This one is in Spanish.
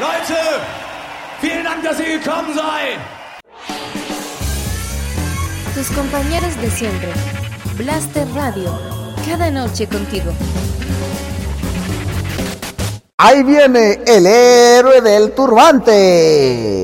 Leute, vielen Dank, dass ihr gekommen seid. Tus compañeros de siempre. Blaster Radio. Cada noche contigo. Ahí viene el héroe del turbante.